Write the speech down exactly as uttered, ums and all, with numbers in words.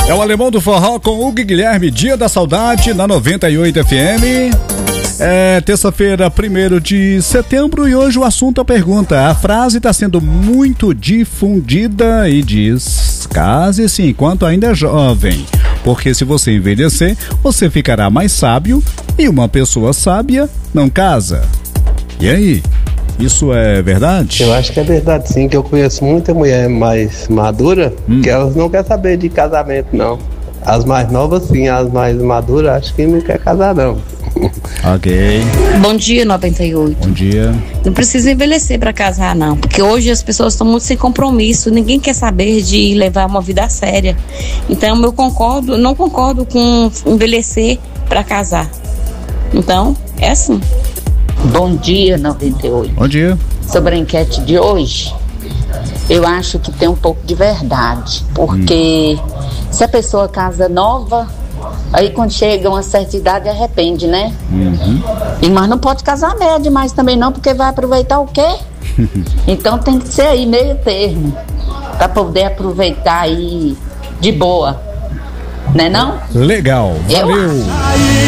É o Alemão do Forró com Hugo e Guilherme, Dia da Saudade, na noventa e oito F M. É terça-feira, primeiro de setembro, e hoje o assunto é a pergunta. A frase está sendo muito difundida e diz: case-se enquanto ainda é jovem, porque se você envelhecer, você ficará mais sábio, e uma pessoa sábia não casa. E aí? Isso é verdade? Eu acho que é verdade sim, que eu conheço muita mulher mais madura, hum. que elas não querem saber de casamento não. As mais novas sim, as mais maduras acho que não quer casar não. Ok. Bom dia, noventa e oito. Bom dia. Não precisa envelhecer pra casar não, porque hoje as pessoas estão muito sem compromisso, ninguém quer saber de levar uma vida séria. Então eu concordo, não concordo com envelhecer pra casar. Então, é assim. Bom dia, noventa e oito. Bom dia. Sobre a enquete de hoje, eu acho que tem um pouco de verdade, porque hum. se a pessoa casa nova, aí quando chega a uma certa idade arrepende, né? Uhum. E, mas não pode casar médio demais também não, porque vai aproveitar o quê? Então tem que ser aí meio termo, para poder aproveitar aí de boa, né não? Legal, valeu. Eu...